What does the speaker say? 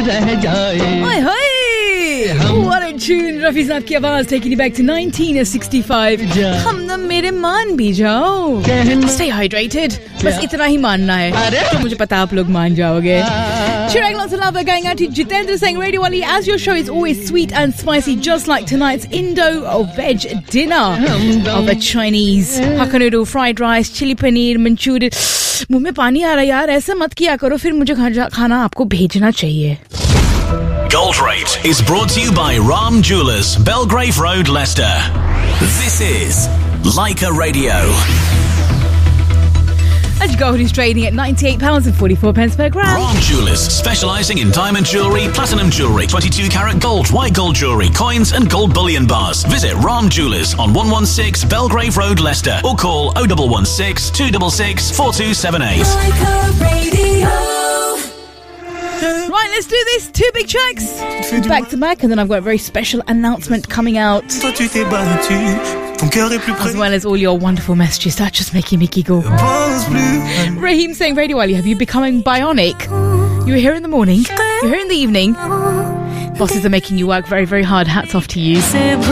रह जाए. Oi, oi! What a tune, Rafi साहब की आवाज taking you back to 1965. हम ना मेरे मान भी जाओ. Stay hydrated. बस इतना ही मानना है. तो मुझे पता आप लोग मान जाओगे. Chirag lots of love going out to Jitendra saying Radio Wali, as your show is always sweet and spicy, just like tonight's Indo or veg dinner of a Chinese hakka noodle, fried rice, chili paneer, Manchurian. मुंह में पानी आ रहा है यार. ऐसा मत किया करो, फिर मुझे खाना आपको भेजना चाहिए. Gold Rate is brought to you by Ram Jewellers, Belgrave Road, Leicester. This is Leica Radio. And gold is trading at £98.44 per gram. Ram Jewellers, specialising in diamond jewellery, platinum jewellery, 22 carat gold, white gold jewellery, coins and gold bullion bars. Visit Ram Jewellers on 116 Belgrave Road, Leicester, or call 0116 266 4278. Leica Radio. Right, let's do this. 2 big tracks back to back, and then I've got a very special announcement coming out, as well as all your wonderful messages. That's just making me giggle. Raheem saying, Radio Ali, have you becoming bionic? You're here in the morning, you're here in the evening. Bosses are making you work very, very hard. Hats off to you.